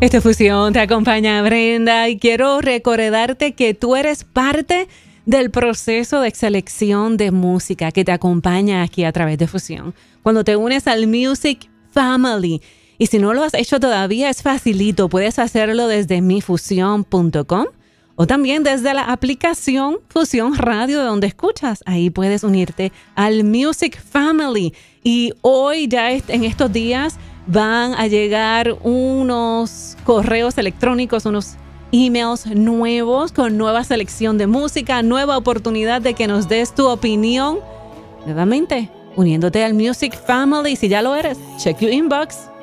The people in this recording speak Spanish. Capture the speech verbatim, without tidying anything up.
Esta fusión te acompaña Brenda y quiero recordarte que tú eres parte del proceso de selección de música que te acompaña aquí a través de Fusión. Cuando te unes al Music Family. Y si no lo has hecho todavía, es facilito. Puedes hacerlo desde mi fusión punto com o también desde la aplicación Fusión Radio, donde escuchas. Ahí puedes unirte al Music Family. Y hoy, ya en estos días, van a llegar unos correos electrónicos, unos emails nuevos con nueva selección de música, nueva oportunidad de que nos des tu opinión. Nuevamente, uniéndote al Music Family. Si ya lo eres, check your inbox.